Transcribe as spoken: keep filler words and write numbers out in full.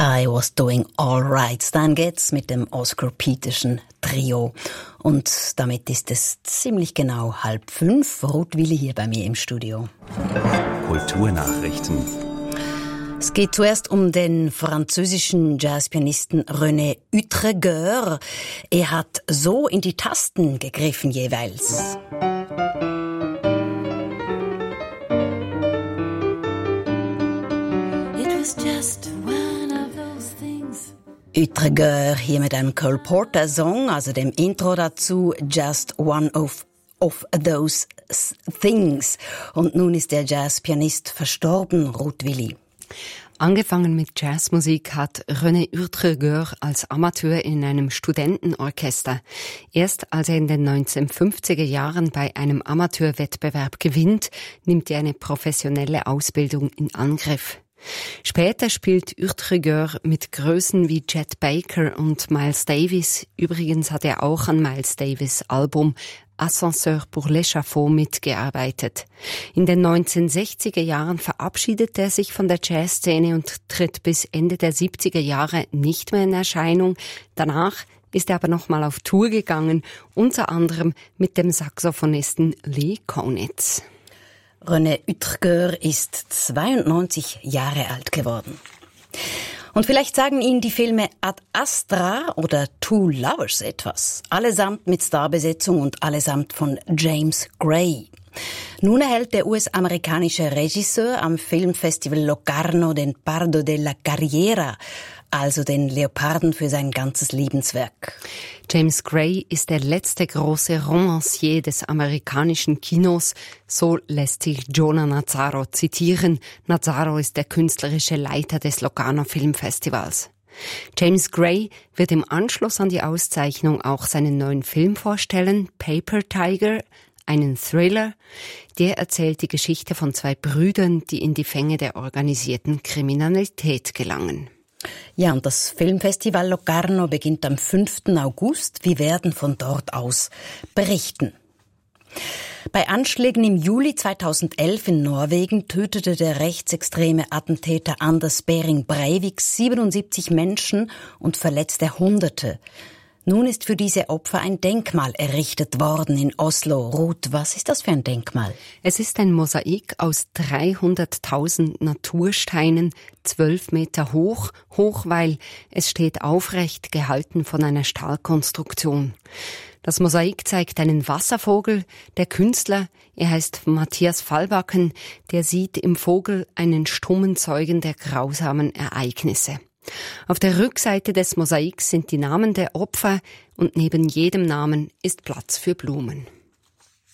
I was doing all right. Stan Getz mit dem Oscar Peterson Trio. Und damit ist es ziemlich genau halb fünf. Ruth Willi hier bei mir im Studio. Kulturnachrichten. Es geht zuerst um den französischen Jazzpianisten René Utreger. Er hat so in die Tasten gegriffen jeweils. Utreger hier mit einem Cole Porter Song, also dem Intro dazu, Just One of, of Those Things. Und nun ist der Jazzpianist verstorben, Ruth Willi. Angefangen mit Jazzmusik hat René Utreger als Amateur in einem Studentenorchester. Erst als er in den neunzehnhundertfünfziger Jahren bei einem Amateurwettbewerb gewinnt, nimmt er eine professionelle Ausbildung in Angriff. Später spielt Utreger mit Größen wie Chet Baker und Miles Davis. Übrigens hat er auch an Miles Davis' Album Ascenseur pour l'échafaud mitgearbeitet. In den neunzehnhundertsechziger Jahren verabschiedet er sich von der Jazzszene und tritt bis Ende der siebziger Jahre nicht mehr in Erscheinung. Danach ist er aber nochmal auf Tour gegangen, unter anderem mit dem Saxophonisten Lee Konitz. René Utreger ist zweiundneunzig Jahre alt geworden. Und vielleicht sagen Ihnen die Filme Ad Astra oder Two Lovers etwas. Allesamt mit Starbesetzung und allesamt von James Gray. Nun erhält der U S-amerikanische Regisseur am Filmfestival Locarno den Pardo della Carriera, also den Leoparden für sein ganzes Lebenswerk. James Gray ist der letzte große Romancier des amerikanischen Kinos, so lässt sich Jonah Nazzaro zitieren. Nazzaro ist der künstlerische Leiter des Locarno Filmfestivals. James Gray wird im Anschluss an die Auszeichnung auch seinen neuen Film vorstellen, Paper Tiger, einen Thriller. Der erzählt die Geschichte von zwei Brüdern, die in die Fänge der organisierten Kriminalität gelangen. Ja, und das Filmfestival Locarno beginnt am fünften August. Wir werden von dort aus berichten. Bei Anschlägen im Juli zweitausendelf in Norwegen tötete der rechtsextreme Attentäter Anders Behring Breivik siebenundsiebzig Menschen und verletzte Hunderte. Nun ist für diese Opfer ein Denkmal errichtet worden in Oslo. Ruth, was ist das für ein Denkmal? Es ist ein Mosaik aus dreihunderttausend Natursteinen, zwölf Meter hoch, hoch, weil es steht aufrecht, gehalten von einer Stahlkonstruktion. Das Mosaik zeigt einen Wasservogel. Der Künstler, er heißt Matthias Fallbacken, der sieht im Vogel einen stummen Zeugen der grausamen Ereignisse. Auf der Rückseite des Mosaiks sind die Namen der Opfer und neben jedem Namen ist Platz für Blumen.